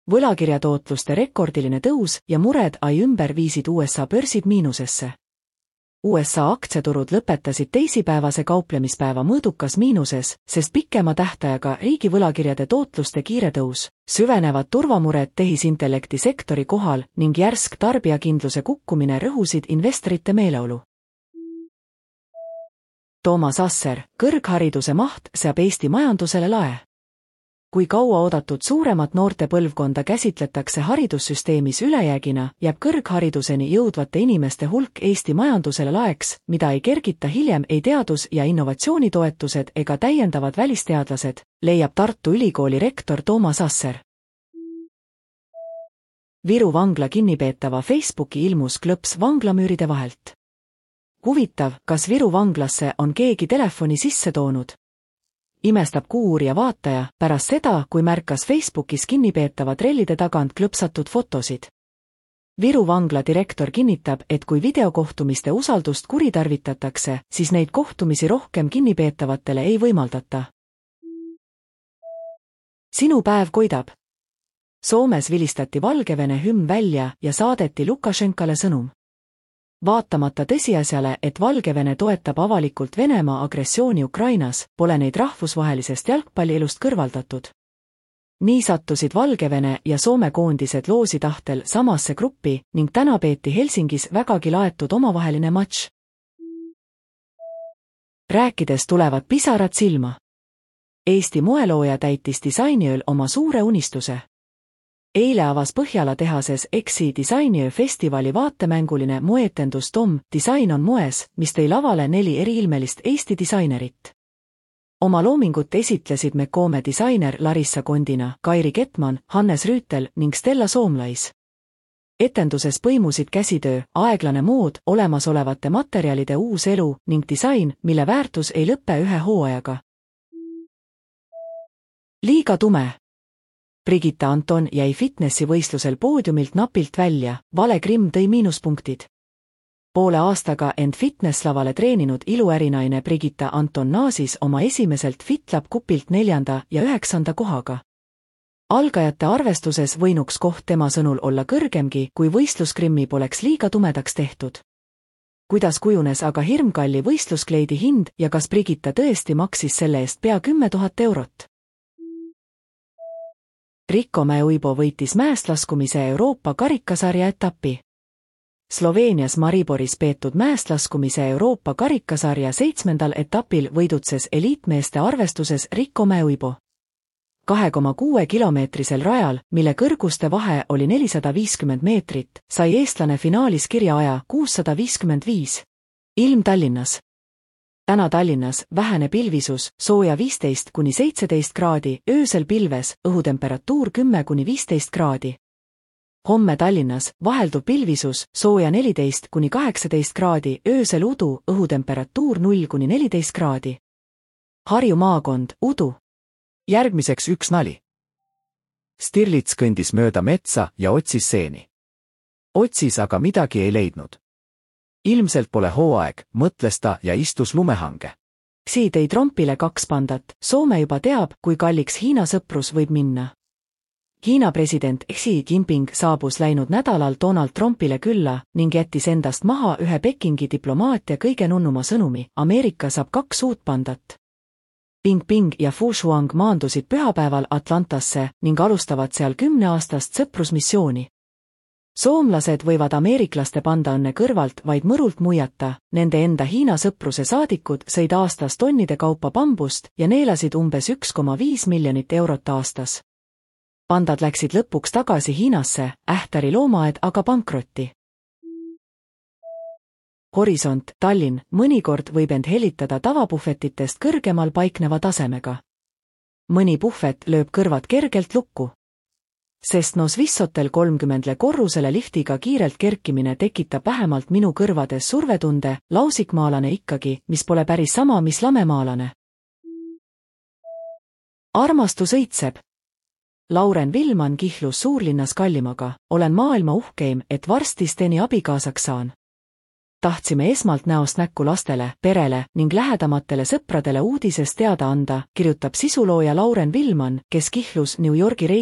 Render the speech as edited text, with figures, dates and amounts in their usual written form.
Võlakirjatootluste rekordiline tõus ja mured AI ümber viisid USA börsid miinusesse. USA aktsiaturud lõpetasid teisipäevase kauplemispäeva mõõdukas miinuses, sest pikema tähtajaga riigi võlakirjade tootluste kiire tõus, süvenevad turvamured tehisintellekti sektori kohal ning järsk tarbijakindluse kukkumine rõhusid investorite meeleolu. Toomas Asser, kõrghariduse maht seab Eesti majandusele lae. Kui kaua oodatud suuremat noorte põlvkonda käsitletakse haridussüsteemis ülejäägina, jääb kõrghariduseni jõudvate inimeste hulk Eesti majandusele laeks, mida ei kergita hiljem ei teadus- ja innovatsioonitoetused ega täiendavad välisteadlased, leiab Tartu Ülikooli rektor Toomas Asser. Viru vangla kinnipeetava Facebooki ilmus klõps vanglamüüride vahelt. Huvitav, kas Viru vanglasse on keegi telefoni sisse toonud? Imestab Kuuuurija vaataja pärast seda, kui märkas Facebookis kinnipeetava trellide tagant klõpsatud fotosid. Viru vangla direktor kinnitab, et kui videokohtumiste usaldust kuritarvitatakse, siis neid kohtumisi rohkem kinnipeetavatele ei võimaldata. Sinu päev koidab. Soomes vilistati Valgevene hümn välja ja saadeti Lukašenkale sõnum. Vaatamata tõsiasjale, et Valgevene toetab avalikult Venemaa agressiooni Ukrainas, pole neid rahvusvahelisest jalgpallielust kõrvaldatud. Nii sattusid Valgevene ja Soome koondised loosi tahtel samasse gruppi ning täna peeti Helsingis vägagi laetud omavaheline matš. Rääkides tulevad pisarad silma. Eesti moelooja täitis disainiööl oma suure unistuse. Eile avas Põhjala tehases EXI disainiöö festivali vaatemänguline moeetendus Tom, disain on moes, mis tõi lavale 4 eriilmelist Eesti disainerit. Oma loomingut esitlesid Mekome disainer Larissa Kondina, Kairi Kettmann, Hannes Rüütel ning Stella Soomlais. Etenduses põimusid käsitöö, aeglane mood, olemasolevate materjalide uus elu ning disain, mille väärtus ei lõppe ühe hooajaga. Liiga tume. Brigitta Anton jäi fitnessi võistlusel poodiumilt napilt välja, vale grimm tõi miinuspunktid. Poole aastaga end fitnesslavale treeninud iluärinaine Brigitta Anton naasis oma esimeselt FitLab kupilt 4. ja 9. kohaga. Algajate arvestuses võinuks koht tema sõnul olla kõrgemgi, kui võistlusgrimmi poleks liiga tumedaks tehtud. Kuidas kujunes aga hirmkalli võistluskleidi hind ja kas Brigitta tõesti maksis selle eest pea 10 000 eurot? Rico Mäe-Uibo võitis mäestlaskumise Euroopa karikasarja etappi. Sloveenias Mariboris peetud mäestlaskumise Euroopa karikasarja 7. etapil võidutses eliitmeeste arvestuses Rico Mäe-Uibo. 2,6 kilomeetrisel rajal, mille kõrguste vahe oli 450 meetrit, sai eestlane finaalis kirjaaja 655. Ilm Tallinnas. Täna Tallinnas vähene pilvisus, sooja 15–17 kraadi, öösel pilves, õhutemperatuur 10–15 kraadi. Homme Tallinnas vahelduv pilvisus, sooja 14–18 kraadi, öösel udu, õhutemperatuur 0–14 kraadi. Harju maakond, udu. Järgmiseks üks nali. Stirlitz kõndis mööda metsa ja otsis seeni. Otsis aga midagi ei leidnud. Ilmselt pole hooaeg, mõtles ta ja istus lumehange. Xi tõi trompile 2 pandat, Soome juba teab, kui kalliks Hiina sõprus võib minna. Hiina president Xi Jinping saabus läinud nädalal Donald Trumpile külla ning jättis endast maha ühe Pekingi diplomaatia kõige nunnuma sõnumi, Ameerika saab 2 uut pandat. Ping ja Fu Shuang maandusid pühapäeval Atlantasse ning alustavad seal 10-aastast sõprusmissiooni. Soomlased võivad ameeriklaste pandaõnne kõrvalt vaid mõrult muiata, nende enda Hiina sõpruse saadikud sõid aastas tonnide kaupa bambust ja neelasid umbes 1,5 miljonit eurot aastas. Pandad läksid lõpuks tagasi Hiinasse, Ähtari loomaaed aga pankrotti. Horisont, Tallinn, mõnikord võib end helitada tavapuhvetitest kõrgemal paikneva tasemega. Mõni puhvet lööb kõrvad kergelt lukku. Sest Swissotel 30 korrusele liftiga kiirelt kerkimine tekitab vähemalt minu kõrvades survetunde, lausikmaalane ikkagi, mis pole päris sama, mis lamemaalane. Armastus õitseb. Lauren Villman kihlus suurlinnas Kallimaga, olen maailma uhkeim, et varsti Steni abikaasaks saan. Tahtsime esmalt näost näkku lastele, perele ning lähedamatele sõpradele uudisest teada anda, kirjutab sisulooja Lauren Villman, kes kihlus New Yorgi